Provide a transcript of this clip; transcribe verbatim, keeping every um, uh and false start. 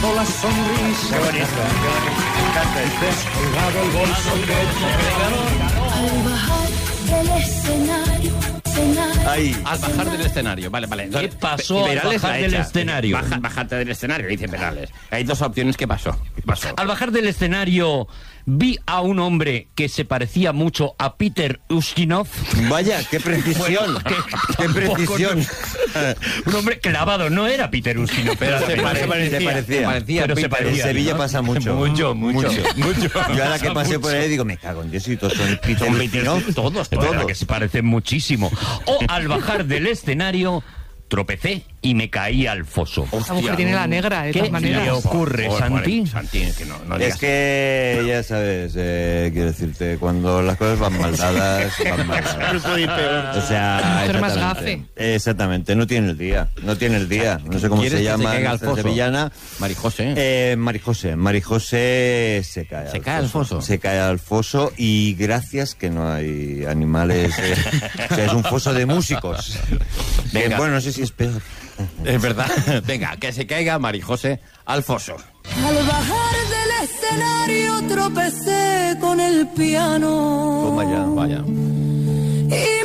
robado la sonrisa. Qué bonito, qué bonito. Me encanta el descolgado el bolso que al bajar del escenario, escenario. Ahí. Al bajar del escenario, vale, vale. ¿Qué pasó al bajar del escenario? Baja, bajarte del escenario, dice Perales. Hay dos opciones, ¿qué pasó? ¿Qué pasó? Al bajar del escenario vi a un hombre que se parecía mucho a Peter Ustinov. Vaya, qué precisión. Bueno, que qué precisión. Un hombre clavado, no era Peter Ustinov, pero se, se, parecía, parecía, se parecía. Se parecía Pero se parecía, en Sevilla ¿no? pasa mucho. Mucho, mucho, mucho. mucho. Yo ahora que pasé por ahí digo, me cago en Dios, y todos son Peter Ustinov. Todos, todos. Que se parecen muchísimo. O al bajar del escenario tropecé y me caí al foso. Esta mujer tiene la negra, de todas maneras. ¿Qué le ocurre, Oh, Santi? Santi, que no, no es que, ya sabes, eh, quiero decirte, cuando las cosas van mal dadas, van mal dadas. O sea, Mujer más exactamente, exactamente, no tiene el día, no tiene el día. No sé cómo se llama se nuestra sevillana. Marijose. Eh, Marijose, Marijose se cae Se al cae al foso. foso. Se cae al foso y gracias que no hay animales. Eh, o sea, es un foso de músicos. Venga. Que, bueno, no sé si es peor. Es verdad. Venga, que se caiga Marijose al foso. Al bajar del escenario tropecé con el piano. Toma ya. Vaya. Y